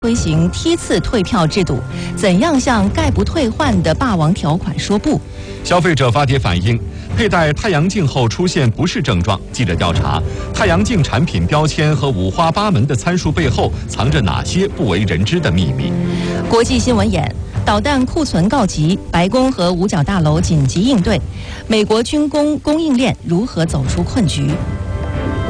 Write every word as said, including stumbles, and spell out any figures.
推行梯次退票制度，怎样向概不退换的霸王条款说不？ 消费者发帖反映，佩戴太阳镜后出现不适症状。记者调查，太阳镜产品标签和五花八门的参数背后藏着哪些不为人知的秘密？ 国际新闻眼，导弹库存告急，白宫和五角大楼紧急应对，美国军工供应链如何走出困局？